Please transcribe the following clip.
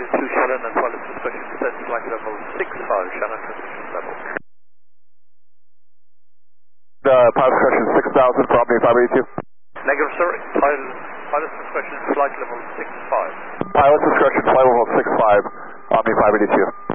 582 Shannon and pilot discretion descent flight level 65 Shannon transition level. Pilot discretion 6000 for Omni 582. Negative sir, pilot discretion flight level 65. Pilot discretion flight level 65, Omni 582.